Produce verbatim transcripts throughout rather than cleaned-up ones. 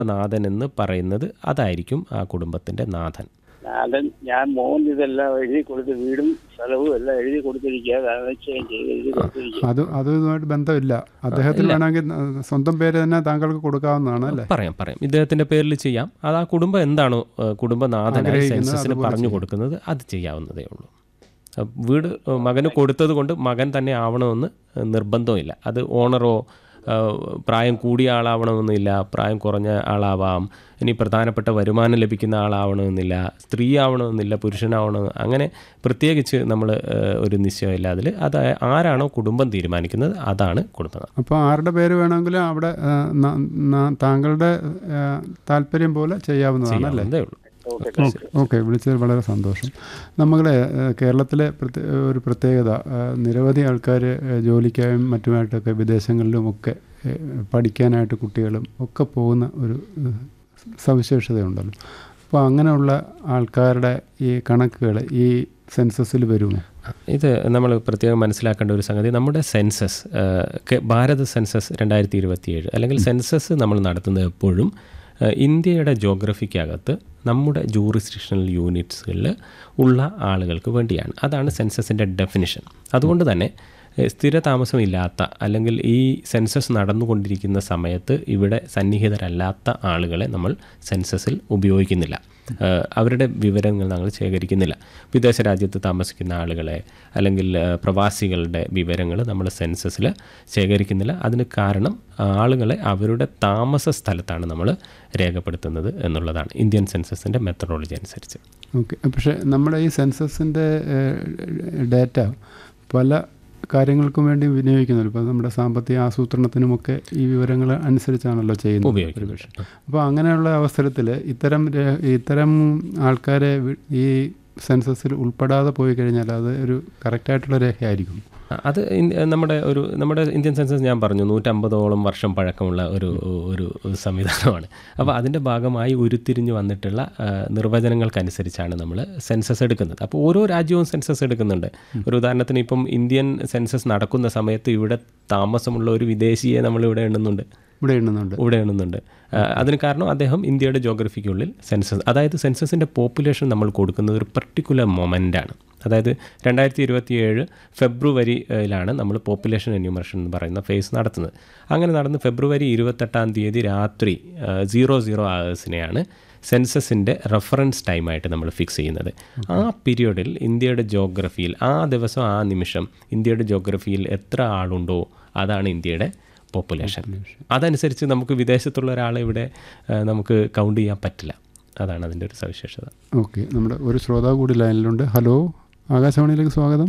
നാഥൻ എന്ന് പറയുന്നത് അതായിരിക്കും ആ കുടുംബത്തിൻ്റെ നാഥൻ. നാഥൻ ഞാൻ മോൻ ഇതെല്ലാം എഴുതി കൊടുത്ത് വീടും സ്ഥലവും എല്ലാം എഴുതി കൊടുത്തിരിക്കുക, നിശ്ചയം ചെയ്ത് എഴുതി കൊടുത്തിരിക്കുക. അത് അതുമായിട്ട് ബന്ധമില്ല. അദ്ദേഹത്തിന് വേണമെങ്കിൽ സ്വന്തം പേര് തന്നെ താങ്കൾക്ക് കൊടുക്കാവുന്നതാണ് അല്ലേ? പറയാം പറയാം ഇദ്ദേഹത്തിൻ്റെ പേരിൽ ചെയ്യാം. അത് ആ കുടുംബം എന്താണോ കുടുംബനാഥനായി സെൻസസിന് പറഞ്ഞു കൊടുക്കുന്നത് അത് ചെയ്യാവുന്നതേ ഉള്ളൂ. വീട് മകന് കൊടുത്തത് കൊണ്ട് മകൻ തന്നെ ആവണമെന്ന് നിർബന്ധമില്ല. അത് ഓണറോ പ്രായം കൂടിയ ആളാവണമെന്നില്ല, പ്രായം കുറഞ്ഞ ആളാവാം, ഇനി പ്രധാനപ്പെട്ട വരുമാനം ലഭിക്കുന്ന ആളാവണമെന്നില്ല, സ്ത്രീ ആവണമെന്നില്ല, പുരുഷനാവണം, അങ്ങനെ പ്രത്യേകിച്ച് നമ്മൾ ഒരു നിശ്ചയമില്ല അതിൽ. അത് ആരാണോ കുടുംബം തീരുമാനിക്കുന്നത് അതാണ് കുടുംബം. അപ്പോൾ ആരുടെ പേര് വേണമെങ്കിലും അവിടെ താങ്കളുടെ താല്പര്യം പോലെ ചെയ്യാവുന്നതാണ് അല്ലേ? അതേ ഉള്ളൂ. ഓക്കെ, വിളിച്ചതിൽ വളരെ സന്തോഷം. നമ്മളെ കേരളത്തിലെ ഒരു പ്രത്യേകത, നിരവധി ആൾക്കാർ ജോലിക്കായും മറ്റുമായിട്ടൊക്കെ വിദേശങ്ങളിലുമൊക്കെ പഠിക്കാനായിട്ട് കുട്ടികളും ഒക്കെ പോകുന്ന ഒരു സവിശേഷതയുണ്ടല്ലോ. അപ്പോൾ അങ്ങനെയുള്ള ആൾക്കാരുടെ ഈ കണക്കുകൾ ഈ സെൻസസിൽ വരുമോ? ഇത് നമ്മൾ പ്രത്യേകം മനസ്സിലാക്കേണ്ട ഒരു സംഗതി, നമ്മുടെ സെൻസസ് ഭാരത സെൻസസ് രണ്ടായിരത്തി ഇരുപത്തിയേഴ് അല്ലെങ്കിൽ സെൻസസ് നമ്മൾ നടത്തുന്നത് എപ്പോഴും ഇന്ത്യയുടെ ജോഗ്രഫിക്കകത്ത് നമ്മുടെ ജൂറിസ്ഡിക്ഷണൽ യൂണിറ്റ്സുകളിൽ ഉള്ള ആളുകൾക്ക് വേണ്ടിയാണ്. അതാണ് സെൻസസിൻ്റെ ഡെഫിനിഷൻ. അതുകൊണ്ട് തന്നെ സ്ഥിര താമസമില്ലാത്ത അല്ലെങ്കിൽ ഈ സെൻസസ് നടന്നുകൊണ്ടിരിക്കുന്ന സമയത്ത് ഇവിടെ സന്നിഹിതരല്ലാത്ത ആളുകളെ നമ്മൾ സെൻസസിൽ ഉപയോഗിക്കുന്നില്ല. അവരുടെ വിവരങ്ങൾ ഞങ്ങൾ ശേഖരിക്കുന്നില്ല. വിദേശ രാജ്യത്ത് താമസിക്കുന്ന ആളുകളെ അല്ലെങ്കിൽ പ്രവാസികളുടെ വിവരങ്ങൾ നമ്മൾ സെൻസസിൽ ശേഖരിക്കുന്നില്ല. അതിന് കാരണം ആളുകളെ അവരുടെ താമസ സ്ഥലത്താണ് നമ്മൾ രേഖപ്പെടുത്തുന്നത് എന്നുള്ളതാണ് ഇന്ത്യൻ സെൻസസിൻ്റെ മെത്തഡോളജി അനുസരിച്ച്. ഓക്കെ, പക്ഷേ നമ്മുടെ ഈ സെൻസസിൻ്റെ ഡാറ്റ പല കാര്യങ്ങൾക്കും വേണ്ടി വിനിയോഗിക്കുന്നുണ്ട്. ഇപ്പോൾ നമ്മുടെ സാമ്പത്തിക ആസൂത്രണത്തിനുമൊക്കെ ഈ വിവരങ്ങൾ അനുസരിച്ചാണല്ലോ ചെയ്യുന്നത്, ഉപയോഗിക്കുന്നത്. അപ്പോൾ അങ്ങനെയുള്ള അവസരത്തിൽ ഇത്തരം ഇത്തരം ആൾക്കാരെ ഈ സെൻസസിൽ ഉൾപ്പെടാതെ പോയി കഴിഞ്ഞാൽ അത് ഒരു കറക്റ്റായിട്ടുള്ള രേഖയായിരിക്കും. അത് നമ്മുടെ ഒരു നമ്മുടെ ഇന്ത്യൻ സെൻസസ് ഞാൻ പറഞ്ഞു നൂറ്റമ്പതോളം വർഷം പഴക്കമുള്ള ഒരു ഒരു സംവിധാനമാണ്. അപ്പോൾ അതിൻ്റെ ഭാഗമായി ഉരുത്തിരിഞ്ഞ് വന്നിട്ടുള്ള നിർവചനങ്ങൾക്കനുസരിച്ചാണ് നമ്മൾ സെൻസസ് എടുക്കുന്നത്. അപ്പോൾ ഓരോ രാജ്യവും സെൻസസ് എടുക്കുന്നുണ്ട്. ഒരു ഉദാഹരണത്തിന് ഇപ്പം ഇന്ത്യൻ സെൻസസ് നടക്കുന്ന സമയത്ത് ഇവിടെ താമസമുള്ള ഒരു വിദേശിയെ നമ്മളിവിടെ എണ്ണുന്നുണ്ട് ഇവിടെ എണ്ണുന്നുണ്ട് ഇവിടെ എണ്ണുന്നുണ്ട് അതിന് കാരണം അദ്ദേഹം ഇന്ത്യയുടെ ജോഗ്രഫിക്കുള്ളിൽ സെൻസസ്, അതായത് സെൻസസിൻ്റെ പോപ്പുലേഷൻ നമ്മൾ കൊടുക്കുന്നത് ഒരു പർട്ടിക്കുലർ മൊമെൻ്റാണ്. അതായത് രണ്ടായിരത്തി ഇരുപത്തി ഏഴ് ഫെബ്രുവരിയിലാണ് നമ്മൾ പോപ്പുലേഷൻ എന്യൂമറേഷൻ എന്ന് പറയുന്ന ഫേസ് നടത്തുന്നത്. അങ്ങനെ നടന്ന് ഫെബ്രുവരി ഇരുപത്തെട്ടാം തീയതി രാത്രി സീറോ സീറോ അവേഴ്സിനെയാണ് സെൻസസിൻ്റെ റെഫറൻസ് ടൈമായിട്ട് നമ്മൾ ഫിക്സ് ചെയ്യുന്നത്. ആ പീരിയഡിൽ ഇന്ത്യയുടെ ജോഗ്രഫിയിൽ ആ ദിവസം ആ നിമിഷം ഇന്ത്യയുടെ ജോഗ്രഫിയിൽ എത്ര ആളുണ്ടോ അതാണ് ഇന്ത്യയുടെ പോപ്പുലേഷൻ. അതനുസരിച്ച് നമുക്ക് വിദേശത്തുള്ള ഒരാളെ ഇവിടെ നമുക്ക് കൗണ്ട് ചെയ്യാൻ പറ്റില്ല. അതാണ് അതിൻ്റെ ഒരു സവിശേഷത. ഓക്കെ, നമ്മുടെ ഒരു ശ്രോതാവ് കൂടി ലൈനിലുണ്ട്. ഹലോ, ആകാശവാണിയിലേക്ക് സ്വാഗതം.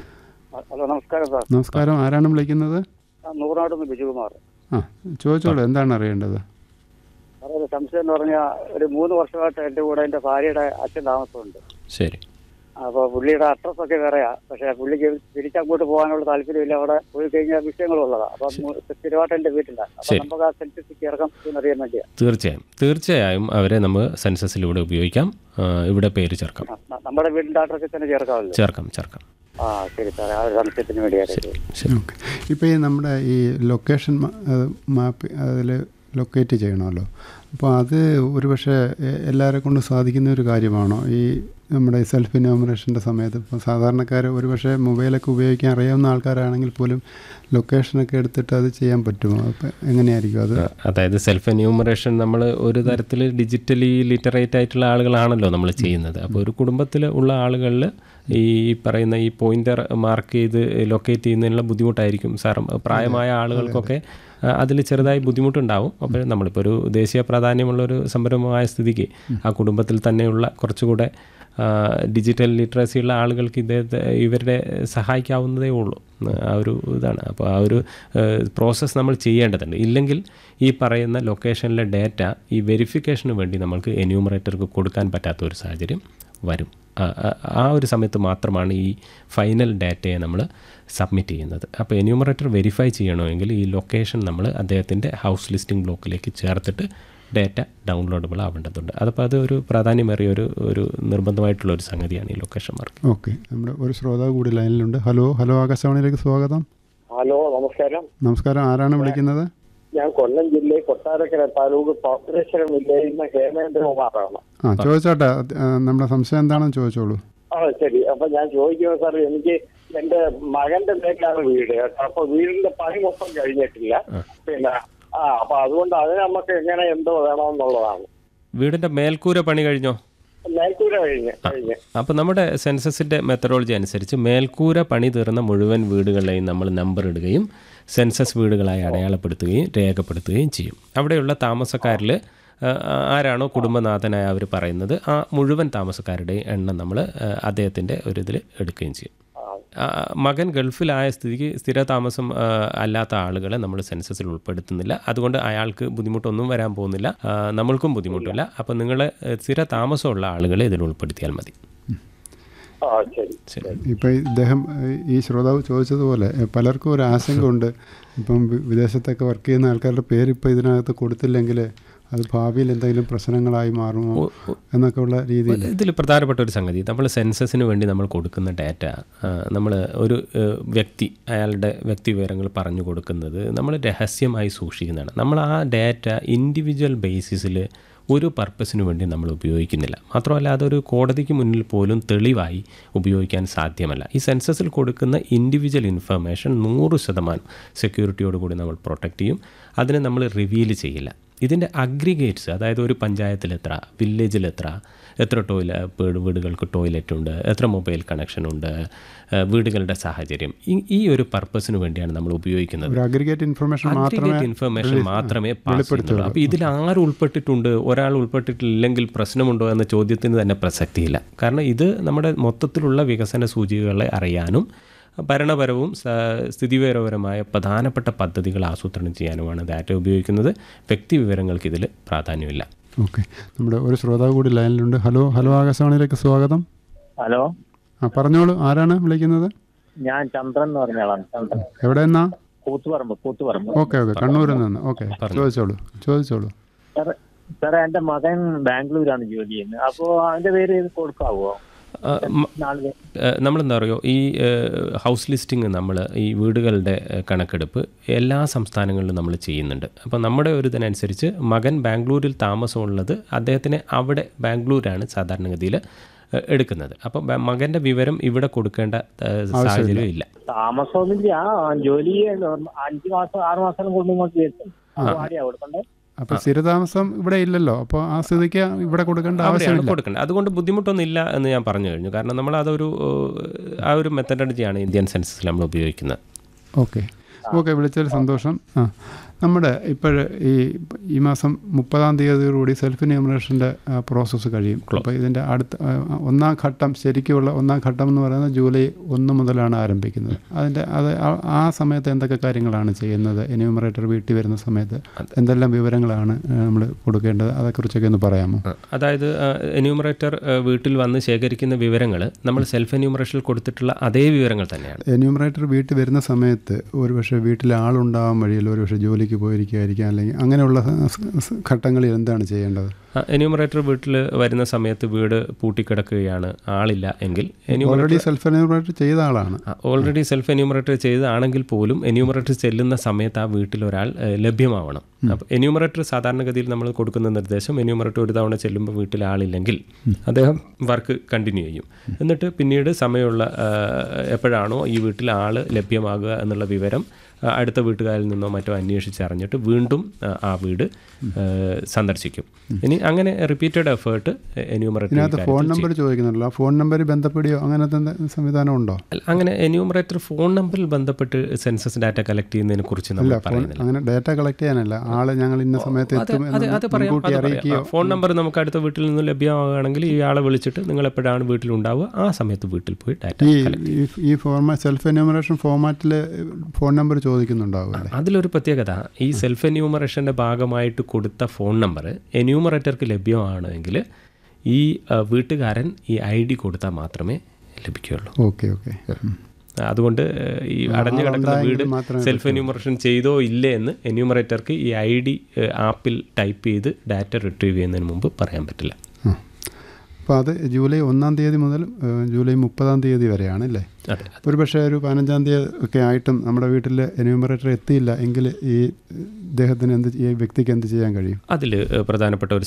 ഹലോ, നമസ്കാരം സാർ. നമസ്കാരം, ആരാണ് വിളിക്കുന്നത്? നൂറാടുന്ന് ബിജുകുമാർ. ആ, ചോദിച്ചോളൂ, എന്താണ് അറിയേണ്ടത്? സാറേ, ഒരു സംശയം എന്ന് പറഞ്ഞാൽ ഒരു മൂന്ന് വർഷമായിട്ട് എൻ്റെ കൂടെ എൻ്റെ ഭാര്യയുടെ അച്ഛൻ താമസമുണ്ട്. ശരി. അപ്പോൾ പുള്ളിയുടെ അഡ്രസ്സൊക്കെ വേറെയാ, പക്ഷേ പുള്ളിക്ക് തിരിച്ചങ്ങോട്ട് പോകാനുള്ള താല്പര്യമില്ല. അവിടെ പോയി കഴിഞ്ഞാൽ വിഷയങ്ങളുള്ളതാണ്. അപ്പം സ്ഥിരമായിട്ട് എൻ്റെ വീട്ടിലാണ്. അപ്പം നമുക്ക് ആ സെൻസസ് ചേർക്കാം എന്നറിയാൻ വേണ്ടിയാണ്. തീർച്ചയായും തീർച്ചയായും അവരെ നമുക്ക് സെൻസസിലൂടെ ഉപയോഗിക്കാം, ഇവിടെ പേര് ചേർക്കാം. നമ്മുടെ വീടിൻ്റെ അഡ്രസ്സിൽ തന്നെ ചേർക്കാമല്ലോ? ചേർക്കാം ചേർക്കാം ആ, ശരി സാറേ, ആ ഒരു സംശയത്തിന് വേണ്ടിയായിരുന്നു. ശരി, ഓക്കെ. ഇപ്പോൾ ഈ നമ്മുടെ ഈ ലൊക്കേഷൻ മാപ്പ് അതിൽ ലൊക്കേറ്റ് ചെയ്യണമല്ലോ. അപ്പോൾ അത് ഒരുപക്ഷെ എല്ലാവരെ കൊണ്ട് സാധിക്കുന്ന ഒരു കാര്യമാണോ ഈ നമ്മുടെ സെൽഫ് ഇനോമിനേഷൻ്റെ സമയത്ത്? ഇപ്പോൾ സാധാരണക്കാർ ഒരുപക്ഷെ മൊബൈലൊക്കെ ഉപയോഗിക്കാൻ അറിയാവുന്ന ആൾക്കാരാണെങ്കിൽ പോലും ലൊക്കേഷനൊക്കെ എടുത്തിട്ട് അത് ചെയ്യാൻ പറ്റുമോ? അപ്പോൾ എങ്ങനെയായിരിക്കും അത്? അതായത് സെൽഫ് എന്യൂമറേഷൻ നമ്മൾ ഒരു തരത്തിൽ ഡിജിറ്റലി ലിറ്ററേറ്റ് ആയിട്ടുള്ള ആളുകളാണല്ലോ നമ്മൾ ചെയ്യുന്നത്. അപ്പോൾ ഒരു കുടുംബത്തിൽ ഉള്ള ആളുകളിൽ ഈ പറയുന്ന ഈ പോയിൻ്റർ മാർക്ക് ചെയ്ത് ലൊക്കേറ്റ് ചെയ്യുന്നതിനുള്ള ബുദ്ധിമുട്ടായിരിക്കും സാർ. പ്രായമായ ആളുകൾക്കൊക്കെ അതിൽ ചെറുതായി ബുദ്ധിമുട്ടുണ്ടാവും. അപ്പോൾ നമ്മളിപ്പോൾ ഒരു ദേശീയ പ്രാധാന്യമുള്ളൊരു സംരംഭമായ സ്ഥിതിക്ക് ആ കുടുംബത്തിൽ തന്നെയുള്ള കുറച്ചുകൂടെ ഡിജിറ്റൽ ലിറ്ററസി ഉള്ള ആളുകൾക്ക് ഇദ്ദേഹത്തെ ഇവരുടെ സഹായിക്കാവുന്നതേ ഉള്ളൂ. ആ ഒരു ഇതാണ്. അപ്പോൾ ആ ഒരു പ്രോസസ്സ് നമ്മൾ ചെയ്യേണ്ടതുണ്ട്. ഇല്ലെങ്കിൽ ഈ പറയുന്ന ലൊക്കേഷനിലെ ഡാറ്റ ഈ വെരിഫിക്കേഷന് വേണ്ടി നമ്മൾക്ക് എന്യൂമറേറ്റർക്ക് കൊടുക്കാൻ പറ്റാത്ത ഒരു സാഹചര്യം വരും. ആ ഒരു സമയത്ത് മാത്രമാണ് ഈ ഫൈനൽ ഡാറ്റയെ നമ്മൾ സബ്മിറ്റ് ചെയ്യുന്നത്. അപ്പോൾ എന്യൂമറേറ്റർ വെരിഫൈ ചെയ്യണമെങ്കിൽ ഈ ലൊക്കേഷൻ നമ്മൾ അദ്ദേഹത്തിൻ്റെ ഹൗസ് ലിസ്റ്റിംഗ് ബ്ലോക്കിലേക്ക് ചേർത്തിട്ട് ഡാറ്റ ഡൗൺലോഡബിൾ ആവേണ്ടതുണ്ട്. അതപ്പോൾ അത് ഒരു പ്രാധാന്യമേറിയ ഒരു ഒരു നിർബന്ധമായിട്ടുള്ള ഒരു സംഗതിയാണ് ഈ ലൊക്കേഷൻ മാർക്ക്. ഓക്കെ, നമ്മുടെ ഒരു ശ്രോതാവ് കൂടി ലൈനിലുണ്ട്. ഹലോ ഹലോ ആകാശവാണിയിലേക്ക് സ്വാഗതം. ഹലോ, നമസ്കാരം. നമസ്കാരം, ആരാണ് വിളിക്കുന്നത്? ഞാൻ കൊല്ലം ജില്ലയിൽ കൊട്ടാരക്കര താലൂക്ക് കോർപ്പറേഷൻ വില്ലേജിൽ നിന്ന് ഹേമേന്ദ്രകുമാറാണ്. ആ ചോദിച്ചോട്ടെ, നമ്മുടെ സംശയം എന്താണെന്ന് ചോദിച്ചോളൂ. ആ ശരി. അപ്പൊ ഞാൻ ചോദിക്കുന്നത് സാർ, എനിക്ക് എന്റെ മകന്റെ പേരിലാണ് വീട് കേട്ടോ. അപ്പൊ വീടിന്റെ പണി മൊത്തം കഴിഞ്ഞിട്ടില്ല. പിന്നെ ആ അപ്പൊ അതുകൊണ്ട് അതിന് നമുക്ക് എങ്ങനെ എന്തോ വേണമെന്നുള്ളതാണ്. വീടിന്റെ മേൽക്കൂര പണി കഴിഞ്ഞോ? മേൽക്കൂര കഴിഞ്ഞ് കഴിഞ്ഞ് അപ്പോൾ നമ്മുടെ സെൻസസിൻ്റെ മെത്തഡോളജി അനുസരിച്ച് മേൽക്കൂര പണി തീർന്ന മുഴുവൻ വീടുകളെയും നമ്മൾ നമ്പർ ഇടുകയും സെൻസസ് വീടുകളായി അടയാളപ്പെടുത്തുകയും രേഖപ്പെടുത്തുകയും ചെയ്യും. അവിടെയുള്ള താമസക്കാരിൽ ആരാണോ കുടുംബനാഥനായ അവർ പറയുന്നത് ആ മുഴുവൻ താമസക്കാരുടെയും എണ്ണം നമ്മൾ അദ്ദേഹത്തിൻ്റെ ഒരു ഇതിൽ എടുക്കുകയും ചെയ്യും. മകൻ ഗൾഫിലായ സ്ഥിതിക്ക് സ്ഥിരതാമസം അല്ലാത്ത ആളുകളെ നമ്മൾ സെൻസസിൽ ഉൾപ്പെടുത്തുന്നില്ല. അതുകൊണ്ട് അയാൾക്ക് ബുദ്ധിമുട്ടൊന്നും വരാൻ പോകുന്നില്ല, നമ്മൾക്കും ബുദ്ധിമുട്ടില്ല. അപ്പം നിങ്ങൾ സ്ഥിര താമസമുള്ള ആളുകളെ ഇതിൽ ഉൾപ്പെടുത്തിയാൽ മതി. ഇപ്പം ഇദ്ദേഹം ഈ ശ്രോതാവ് ചോദിച്ചതുപോലെ പലർക്കും ഒരു ആശങ്ക ഉണ്ട്. ഇപ്പം വിദേശത്തൊക്കെ വർക്ക് ചെയ്യുന്ന ആൾക്കാരുടെ പേര് ഇപ്പം ഇതിനകത്ത് കൊടുത്തില്ലെങ്കിൽ അത് ഭാവിയിൽ എന്തെങ്കിലും പ്രശ്നങ്ങളായി മാറുമോ എന്നൊക്കെ ഉള്ള രീതിയിൽ. ഇതിൽ പ്രധാനപ്പെട്ട ഒരു സംഗതി, നമ്മൾ സെൻസസിന് വേണ്ടി നമ്മൾ കൊടുക്കുന്ന ഡാറ്റ, നമ്മൾ ഒരു വ്യക്തി അയാളുടെ വ്യക്തി വിവരങ്ങൾ പറഞ്ഞു കൊടുക്കുന്നത് നമ്മൾ രഹസ്യമായി സൂക്ഷിക്കുന്നതാണ്. നമ്മൾ ആ ഡാറ്റ ഇൻഡിവിജ്വൽ ബേസിസിൽ ഒരു പർപ്പസിന് വേണ്ടി നമ്മൾ ഉപയോഗിക്കുന്നില്ല. മാത്രമല്ല അതൊരു കോടതിക്ക് മുന്നിൽ പോലും തെളിവായി ഉപയോഗിക്കാൻ സാധ്യമല്ല. ഈ സെൻസസിൽ കൊടുക്കുന്ന ഇൻഡിവിജ്വൽ ഇൻഫർമേഷൻ നൂറ് ശതമാനം സെക്യൂരിറ്റിയോടുകൂടി നമ്മൾ പ്രൊട്ടക്റ്റ് ചെയ്യും. അതിനെ നമ്മൾ റിവീൽ ചെയ്യില്ല. ഇതിൻ്റെ അഗ്രിഗേറ്റ്സ്, അതായത് ഒരു പഞ്ചായത്തിൽ എത്ര, വില്ലേജിൽ എത്ര, എത്ര ടോയ്ലറ്റ് വീടുകൾക്ക് ടോയ്ലറ്റ് ഉണ്ട്, എത്ര മൊബൈൽ കണക്ഷൻ ഉണ്ട്, വീടുകളുടെ സാഹചര്യം, ഈ ഒരു പർപ്പസിന് വേണ്ടിയാണ് നമ്മൾ ഉപയോഗിക്കുന്നത്. അഗ്രിഗേറ്റ് ഇൻഫർമേഷൻ ഇൻഫർമേഷൻ മാത്രമേ പാസ് ചെയ്യുന്നുള്ളൂ. അപ്പോൾ ഇതിൽ ആര് ഉൾപ്പെട്ടിട്ടുണ്ട്, ഒരാൾ ഉൾപ്പെട്ടിട്ടില്ലെങ്കിൽ പ്രശ്നമുണ്ടോ എന്ന ചോദ്യത്തിന് തന്നെ പ്രസക്തിയില്ല. കാരണം ഇത് നമ്മുടെ മൊത്തത്തിലുള്ള വികസന സൂചികകളെ അറിയാനും ഭരണപരവും സ്ഥിതിവിവരപരമായ പ്രധാനപ്പെട്ട പദ്ധതികൾ ആസൂത്രണം ചെയ്യാനുമാണ് ഡാറ്റ ഉപയോഗിക്കുന്നത്. വ്യക്തി വിവരങ്ങൾക്ക് ഇതിൽ പ്രാധാന്യമില്ല. ഓക്കെ, നമ്മുടെ ഒരു ശ്രോതാവ് കൂടി ലൈനിലുണ്ട്. ഹലോ ഹലോ ആകാശവാണിയിലേക്ക് സ്വാഗതം. ഹലോ, ആ പറഞ്ഞോളൂ, ആരാണ് വിളിക്കുന്നത്? ഞാൻ ചന്ദ്രൻ എന്ന് പറഞ്ഞ ആളാണ്. ചന്ദ്രൻ എവിടെ നിന്നാ? കൂത്തുപറമ്പ്. കൂത്തുപറമ്പ് ഓക്കെ ഓക്കെ, കണ്ണൂരിൽ നിന്ന്. ഓക്കെ, ചോദിച്ചോളൂ ചോദിച്ചോളൂ സാറേ, എന്റെ മകൻ ബാംഗ്ലൂരാണ് ജോലി ചെയ്യുന്നത്. അപ്പോ അതിന്റെ പേര് കൊടുക്കാവോ? നമ്മളെന്താ പറയുക, ഈ ഹൗസ് ലിസ്റ്റിംഗ്, നമ്മൾ ഈ വീടുകളുടെ കണക്കെടുപ്പ് എല്ലാ സംസ്ഥാനങ്ങളിലും നമ്മൾ ചെയ്യുന്നുണ്ട്. അപ്പോൾ നമ്മുടെ ഒരു ഇതിനനുസരിച്ച് മകൻ ബാംഗ്ലൂരിൽ താമസമുള്ളത് അദ്ദേഹത്തിന് അവിടെ ബാംഗ്ലൂരാണ് സാധാരണഗതിയിൽ എടുക്കുന്നത്. അപ്പം മകൻ്റെ വിവരം ഇവിടെ കൊടുക്കേണ്ട സാഹചര്യം ഇല്ല. താമസമൊന്നുമില്ല, ജോലി അഞ്ച് മാസം ആറ് മാസം കൊണ്ടുപോയി കൊടുക്കണ്ടേ? അപ്പോൾ സ്ഥിരതാമസം ഇവിടെ ഇല്ലല്ലോ, അപ്പോൾ ആ സ്ഥിതിക്ക് ഇവിടെ കൊടുക്കേണ്ട ആവശ്യമില്ല. കൊടുക്കേണ്ട അതുകൊണ്ട് ബുദ്ധിമുട്ടൊന്നും ഇല്ല എന്ന് ഞാൻ പറഞ്ഞു കഴിഞ്ഞു. കാരണം നമ്മൾ അതൊരു ആ ഒരു മെത്തഡോളജിയാണ് ഇന്ത്യൻ സെൻസസിൽ നമ്മൾ ഉപയോഗിക്കുന്നത്. ഓക്കെ ഓക്കെ, വിളിച്ചതിൽ സന്തോഷം. ആ നമ്മുടെ ഇപ്പോൾ ഈ ഈ മാസം മുപ്പതാം തീയതിയോടുകൂടി സെൽഫ് എന്യൂമറേഷൻ്റെ പ്രോസസ്സ് കഴിയും. അപ്പോൾ ഇതിൻ്റെ അടുത്ത ഒന്നാം ഘട്ടം, ശരിക്കുള്ള ഒന്നാം ഘട്ടം എന്ന് പറയുന്നത് ജൂലൈ ഒന്ന് മുതലാണ് ആരംഭിക്കുന്നത്. അതിൻ്റെ അത് ആ സമയത്ത് എന്തൊക്കെ കാര്യങ്ങളാണ് ചെയ്യുന്നത്? എന്യൂമറേറ്റർ വീട്ടിൽ വരുന്ന സമയത്ത് എന്തെല്ലാം വിവരങ്ങളാണ് നമ്മൾ കൊടുക്കേണ്ടത്? അതേക്കുറിച്ചൊക്കെ ഒന്ന് പറയാമോ? അതായത് എന്യൂമറേറ്റർ വീട്ടിൽ വന്ന് ശേഖരിക്കുന്ന വിവരങ്ങൾ നമ്മൾ സെൽഫ് എന്യൂമറേഷനിൽ കൊടുത്തിട്ടുള്ള അതേ വിവരങ്ങൾ തന്നെയാണ്. എന്യൂമറേറ്റർ വീട്ടിൽ വരുന്ന സമയത്ത് ഒരുപക്ഷെ വീട്ടിൽ ആളുണ്ടാവാൻ വഴിയില്ല, ഒരുപക്ഷെ ജോലി പോയിരിക്കുകയായിരിക്കാം, അല്ലെങ്കിൽ അങ്ങനെയുള്ള ഘട്ടങ്ങളിൽ എന്താണ് ചെയ്യേണ്ടത്? എന്യൂമറേറ്റർ വീട്ടിൽ വരുന്ന സമയത്ത് വീട് പൂട്ടിക്കിടക്കുകയാണ്, ആളില്ല എങ്കിൽ ഓൾറെഡി സെൽഫ് എന്യൂമറേറ്റർ ചെയ്ത ആളാണ് ഓൾറെഡി സെൽഫ് എന്യൂമറേറ്റർ ചെയ്തതാണെങ്കിൽ പോലും എന്യൂമറേറ്റർ ചെല്ലുന്ന സമയത്ത് ആ വീട്ടിൽ ഒരാൾ ലഭ്യമാവണം. അപ്പോൾ എന്യൂമറേറ്റർ സാധാരണഗതിയിൽ നമ്മൾ കൊടുക്കുന്ന നിർദ്ദേശം, എന്യൂമറേറ്റർ ഒരു തവണ ചെല്ലുമ്പോൾ വീട്ടിൽ ആളില്ലെങ്കിൽ അദ്ദേഹം വർക്ക് കണ്ടിന്യൂ ചെയ്യും. എന്നിട്ട് പിന്നീട് സമയമുള്ള എപ്പോഴാണോ ഈ വീട്ടിൽ ആൾ ലഭ്യമാകുക എന്നുള്ള വിവരം അടുത്ത വീട്ടുകാരിൽ നിന്നോ മറ്റോ അന്വേഷിച്ചറിഞ്ഞിട്ട് വീണ്ടും ആ വീട് സന്ദർശിക്കും. ഇനി അങ്ങനെ repeated effort enumerator phone number ചോദിക്കുന്നുണ്ടല്ലോ, phone number ബന്ധപ്പെടുകയോ അങ്ങനത്തെ സംവിധാനം ഉണ്ടോ? അങ്ങനെ എന്യൂമറേറ്റർ ഫോൺ നമ്പറിൽ ബന്ധപ്പെട്ട് സെൻസസ് ഡാറ്റ കളക്ട് ചെയ്യുന്നതിനെ കുറിച്ച് നമ്മൾ പറയുന്നില്ല. അങ്ങനെ ഡാറ്റ കളക്ട് ചെയ്യാനല്ല, ആള് ഞങ്ങൾ ഇന്ന സമയത്ത് എത്തും. ഫോൺ നമ്പർ നമുക്ക് അടുത്ത വീട്ടിൽ നിന്ന് ലഭ്യമാവുകയാണെങ്കിൽ ഈ ആളെ വിളിച്ചിട്ട് നിങ്ങൾ എപ്പോഴാണ് വീട്ടിലുണ്ടാവുക ആ സമയത്ത് വീട്ടിൽ പോയി ഡാറ്റ ഈ ഫോർമാറ്റ് സെൽഫ് എന്യൂമറേഷൻ ഫോർമാറ്റിൽ ഫോൺ നമ്പർ ചോദിക്കുന്നുണ്ടാവും. അതിലൊരു പ്രത്യേകത, ഈ സെൽഫ് എന്യൂമറേഷൻ്റെ ഭാഗമായിട്ട് കൊടുത്ത ഫോൺ നമ്പർ എന്യൂമറേറ്റർക്ക് ലഭ്യമാണെങ്കിൽ ഈ വീട്ടുകാരൻ ഈ ഐ ഡി കൊടുത്താൽ മാത്രമേ ലഭിക്കുകയുള്ളൂ. Okay okay. അതുകൊണ്ട് ഈ അടഞ്ഞു കിടക്കുന്ന വീട് സെൽഫ് എന്യൂമറേഷൻ ചെയ്തോ ഇല്ലേ എന്ന് എന്യൂമറേറ്റർക്ക് ഈ ഐ ഡി ആപ്പിൽ ടൈപ്പ് ചെയ്ത് ഡാറ്റ റിട്രീവ് ചെയ്യുന്നതിന് മുമ്പ് പറയാൻ പറ്റില്ല. അപ്പോൾ അത് ജൂലൈ ഒന്നാം തീയതി മുതൽ ഏഹ്, ജൂലൈ മുപ്പതാം തീയതി വരെയാണ് അല്ലേ? അതെ. ഒരു പക്ഷേ ഒരു പതിനഞ്ചാം തീയതി ഒക്കെ ആയിട്ടും നമ്മുടെ വീട്ടിൽ എന്യൂമറേറ്റർ എത്തിയില്ല എങ്കിൽ ഈ ഇദ്ദേഹത്തിന് എന്ത് ഈ വ്യക്തിക്ക് എന്ത് ചെയ്യാൻ കഴിയും? അതിൽ പ്രധാനപ്പെട്ട ഒരു